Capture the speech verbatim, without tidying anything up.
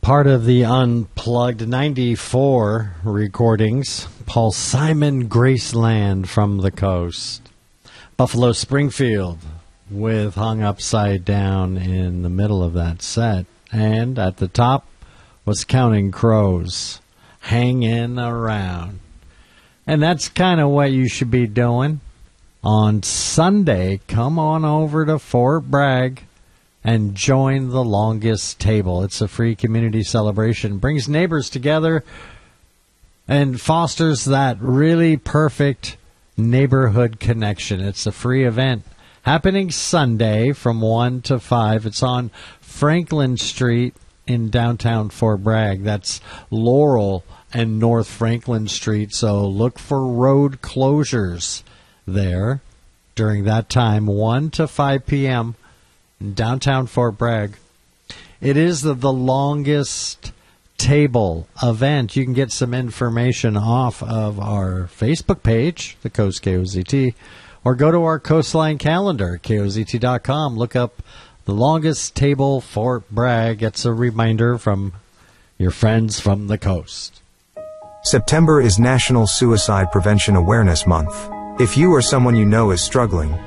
part of the Unplugged ninety-four recordings. Paul Simon, Graceland from the Coast. Buffalo Springfield with Hung Upside Down in the middle of that set. And at the top was Counting Crows, Hanging Around. And that's kind of what you should be doing. On Sunday, come on over to Fort Bragg and join the Longest Table. It's a free community celebration. Brings neighbors together and fosters that really perfect neighborhood connection. It's a free event happening Sunday from one to five. It's on Franklin Street in downtown Fort Bragg. That's Laurel and North Franklin Street. So look for road closures there during that time, one to five p.m. in downtown Fort Bragg. It is the, the Longest Table event. You can get some information off of our Facebook page, the Coast K O Z T, or go to our Coastline calendar, K O Z T dot com. Look up the Longest Table Fort Bragg. It's a reminder from your friends from the coast. September is National Suicide Prevention Awareness Month. If you or someone you know is struggling,